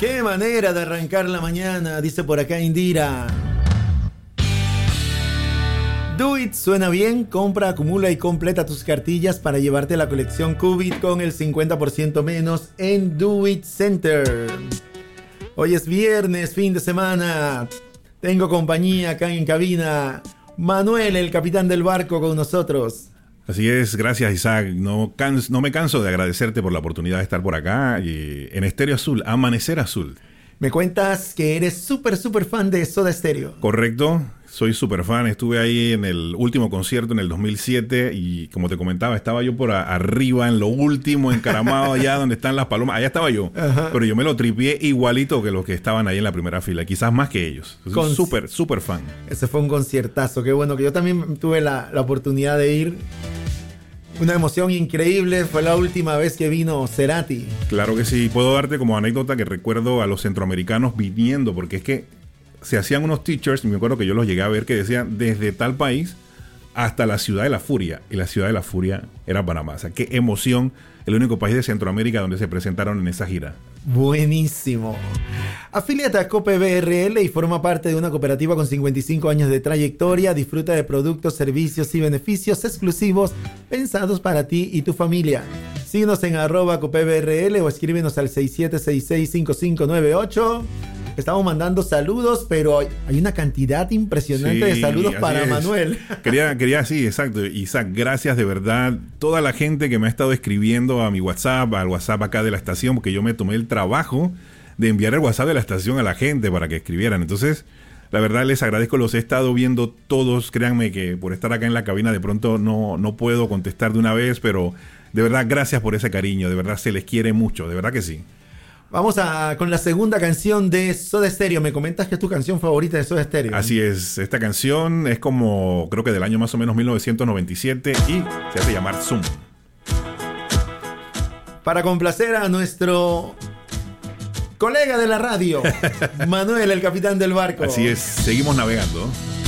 Qué manera de arrancar la mañana, dice por acá Indira. Do It suena bien, compra, acumula y completa tus cartillas para llevarte la colección Qubit con el 50% menos en Do It Center. Hoy es viernes, fin de semana. Tengo compañía acá en cabina. Manuel, el capitán del barco, con nosotros. Así es, gracias Isaac. No me canso de agradecerte por la oportunidad de estar por acá y en Estéreo Azul, Amanecer Azul. Me cuentas que eres súper fan de Soda Stereo. Correcto, soy súper fan. Estuve ahí en el último concierto en el 2007 y como te comentaba, estaba yo por arriba en lo último, encaramado allá donde están las palomas. Allá estaba yo, ajá, pero yo me lo tripié igualito que los que estaban ahí en la primera fila, quizás más que ellos. Soy súper fan. Ese fue un conciertazo, qué bueno, que yo también tuve la oportunidad de ir. Una emoción increíble, fue la última vez que vino Cerati. Claro que sí, puedo darte como anécdota que recuerdo a los centroamericanos viniendo, porque es que se hacían unos t-shirts, y me acuerdo que yo los llegué a ver, que decían desde tal país hasta la Ciudad de la Furia, y la Ciudad de la Furia era Panamá. O sea, qué emoción, el único país de Centroamérica donde se presentaron en esa gira. Buenísimo. Afíliate a Cope BRL y forma parte de una cooperativa con 55 años de trayectoria. Disfruta de productos, servicios y beneficios exclusivos pensados para ti y tu familia. Síguenos en @CopeBRL o escríbenos al 67665598. Estamos mandando saludos, pero hay una cantidad impresionante de saludos para Manuel. Quería, sí, exacto. Isaac, gracias de verdad. Toda la gente que me ha estado escribiendo a mi WhatsApp, al WhatsApp acá de la estación, porque yo me tomé el trabajo de enviar el WhatsApp de la estación a la gente para que escribieran. Entonces, la verdad les agradezco, los he estado viendo todos. Créanme que por estar acá en la cabina de pronto no puedo contestar de una vez, pero de verdad gracias por ese cariño. De verdad se les quiere mucho, de verdad que sí. Vamos con la segunda canción de Soda Stereo. Me comentas que es tu canción favorita de Soda Stereo. Así es, esta canción es como, creo que del año más o menos 1997 y se hace llamar Zoom. Para complacer a nuestro colega de la radio, Manuel, el capitán del barco. Así es, seguimos navegando.